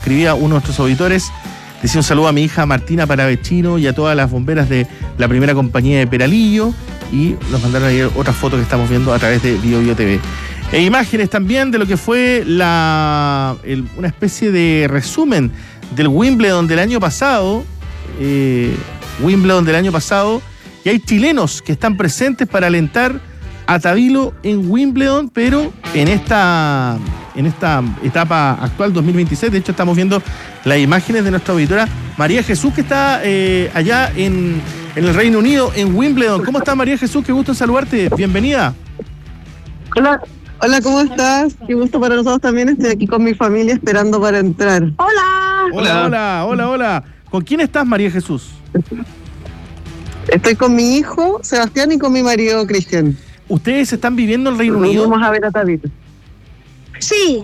escribía uno de nuestros auditores. Decía un saludo a mi hija Martina Paravecino y a todas las bomberas de la primera compañía de Peralillo. Y nos mandaron ahí otra foto que estamos viendo a través de BioBio TV. E imágenes también de lo que fue una especie de resumen del Wimbledon del año pasado. Y hay chilenos que están presentes para alentar a Tabilo en Wimbledon, pero en esta etapa actual 2026. De hecho, estamos viendo las imágenes de nuestra auditora María Jesús, que está allá en el Reino Unido, en Wimbledon. ¿Cómo estás, María Jesús? Qué gusto saludarte. Bienvenida. Hola, ¿cómo estás? Qué gusto para nosotros también. Estoy aquí con mi familia esperando para entrar. Hola. ¿Con quién estás, María Jesús? Estoy con mi hijo, Sebastián, y con mi marido, Cristian. ¿Ustedes están viviendo en el Reino Unido? Vamos a ver a Tabilo. Sí.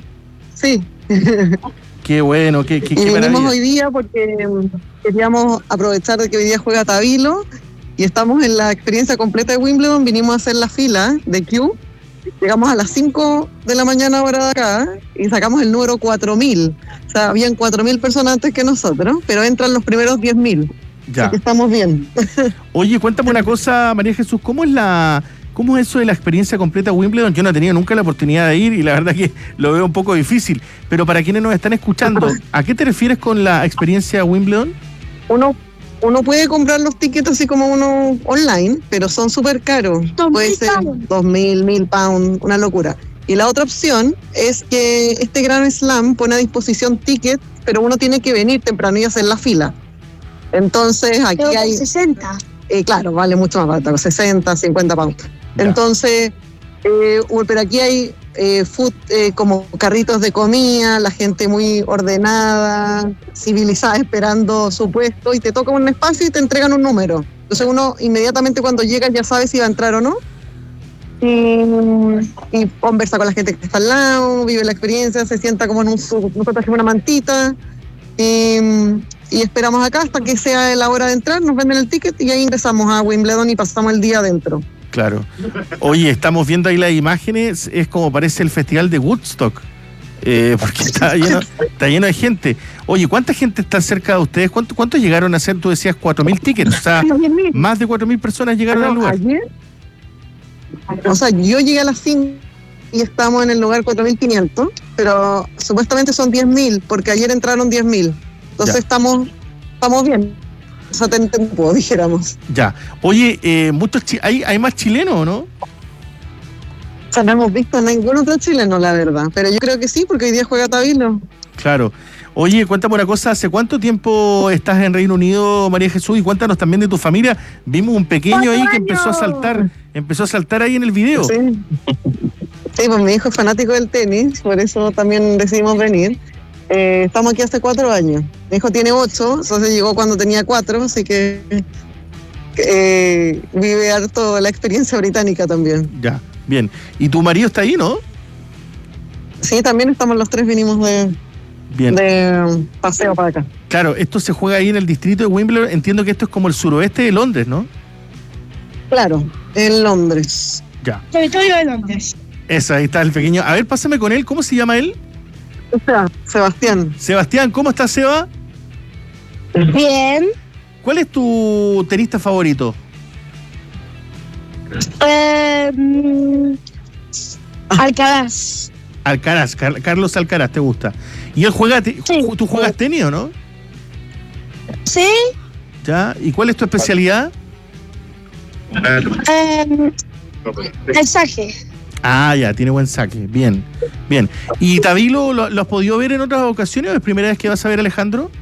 Qué bueno, qué vinimos maravilla. hoy día porque queríamos aprovechar de que hoy día juega Tabilo y estamos en la experiencia completa de Wimbledon. Vinimos a hacer la fila de Q. Llegamos a las 5 de la mañana hora de acá y sacamos el número 4.000. O sea, habían 4.000 personas antes que nosotros, pero entran los primeros 10.000. Ya. Así que estamos bien. Oye, cuéntame una cosa, María Jesús, ¿cómo es eso de la experiencia completa de Wimbledon? Yo no he tenido nunca la oportunidad de ir y la verdad que lo veo un poco difícil. Pero para quienes nos están escuchando, ¿a qué te refieres con la experiencia Wimbledon? Uno puede comprar los tickets así como uno online, pero son súper caros. Puede ser 2.000, 1.000 pounds, una locura. Y la otra opción es que este Grand Slam pone a disposición tickets, pero uno tiene que venir temprano y hacer la fila. Entonces aquí pero hay... 60. Claro, vale mucho más barato, 60, 50 pounds. Ya. Entonces, pero aquí hay food, como carritos de comida, la gente muy ordenada, civilizada, esperando su puesto, y te toca un espacio y te entregan un número. Entonces uno inmediatamente cuando llega ya sabe si va a entrar o no. Y conversa con la gente que está al lado, vive la experiencia, se sienta como nosotros hacemos una mantita. Y esperamos acá hasta que sea la hora de entrar, nos venden el ticket y ahí ingresamos a Wimbledon y pasamos el día adentro. Claro. Oye, estamos viendo ahí las imágenes, es como parece el festival de Woodstock, porque está lleno de gente. Oye, ¿cuánta gente está cerca de ustedes? ¿Cuántos llegaron a ser? Tú decías 4.000 tickets, o sea, más de 4.000 personas llegaron al lugar. Ayer, yo llegué a las 5 y estamos en el lugar 4.500, pero supuestamente son 10.000, porque ayer entraron 10.000. Entonces estamos bien. O sea, tiempo, dijéramos. Ya. Oye, ¿hay más chilenos, no? O sea, no hemos visto a ningún otro chileno, la verdad. Pero yo creo que sí, porque hoy día juega Tabilo. Claro. Oye, cuéntame una cosa, ¿hace cuánto tiempo estás en Reino Unido, María Jesús? Y cuéntanos también de tu familia. Vimos un pequeño ahí que empezó a saltar ahí en el video. Sí, pues mi hijo es fanático del tenis, por eso también decidimos venir. Estamos aquí hace 4 años. Mi hijo tiene 8, entonces llegó cuando tenía 4, así que vive harto la experiencia británica también. Ya, bien. ¿Y tu marido está ahí, no? Sí, también estamos los 3, vinimos de paseo para acá. Claro, esto se juega ahí en el distrito de Wimbledon. Entiendo que esto es como el suroeste de Londres, ¿no? Claro, en Londres. Ya. Territorio de Londres. Esa, ahí está el pequeño. A ver, pásame con él. ¿Cómo se llama él? Sebastián. Sebastián, ¿cómo estás, Seba? Bien. ¿Cuál es tu tenista favorito? Alcaraz. Alcaraz, Carlos Alcaraz, ¿te gusta? ¿Y él juega, Sí. tú juegas tenis o no? ¿Sí? ¿Ya? ¿Y cuál es tu especialidad? El saque. Ah, ya, tiene buen saque. Bien, bien. ¿Y Tabilo lo has podido ver en otras ocasiones o es primera vez que vas a ver a Alejandro?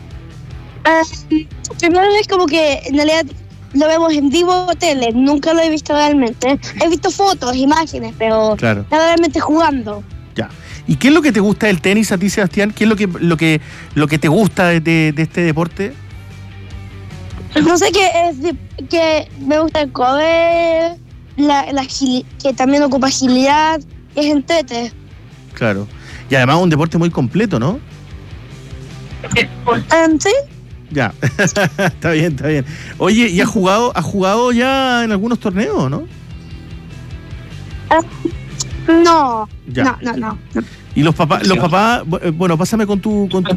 Primero es como que en realidad lo vemos en vivo tele, nunca lo he visto realmente. He visto fotos, imágenes, pero Claro. nada realmente jugando. Ya. ¿Y qué es lo que te gusta del tenis a ti, Sebastián? ¿Qué es lo que te gusta de este deporte? No sé que me gusta el correr, que también ocupa agilidad, que es entrete. Claro. Y además un deporte muy completo, ¿no? ¿Sí? Ya. Está bien, está bien. Oye, ¿y has jugado ya en algunos torneos, no? No. Ya. No. Y los papás, bueno, pásame con tu